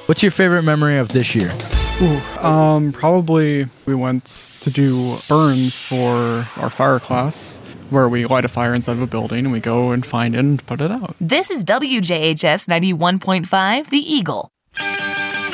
What's your favorite memory of this year? Probably we went to do burns for our fire class, where we light a fire inside of a building and we go and find it and put it out. This is WJHS 91.5, The Eagle.